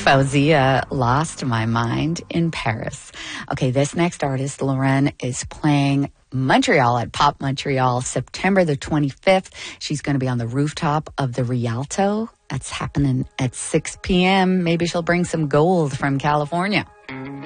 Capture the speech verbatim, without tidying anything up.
Fauzia Lost My Mind in Paris. Okay, this next artist, Lauren, is playing Montreal at Pop Montreal, September the twenty-fifth. She's going to be on the rooftop of the Rialto. That's happening at six p.m. Maybe she'll bring some gold from California.